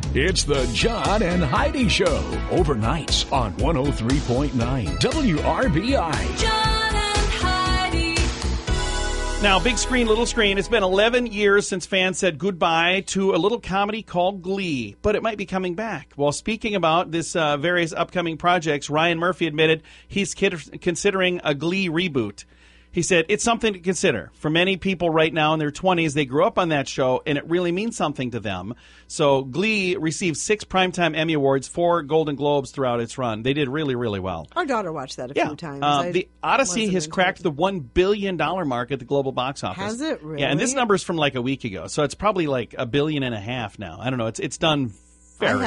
It's the John and Heidi Show, overnights on 103.9 WRBI. John and Heidi. Now, big screen, little screen. It's been 11 years since fans said goodbye to a little comedy called Glee, but it might be coming back. While speaking about this various upcoming projects, Ryan Murphy admitted he's considering a Glee reboot. He said, it's something to consider. For many people right now in their 20s, they grew up on that show, and it really means something to them. So Glee received 6 Primetime Emmy Awards, 4 Golden Globes throughout its run. They did really, really well. Our daughter watched that a few times. The Odyssey has cracked the $1 billion mark at the global box office. Has it really? Yeah, and this number's from like a week ago, so it's probably like $1.5 billion now. I don't know. It's done very